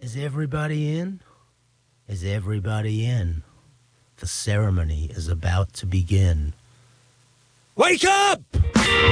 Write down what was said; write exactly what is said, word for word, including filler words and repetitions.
Is everybody in? Is everybody in? The ceremony is about to begin. Wake up!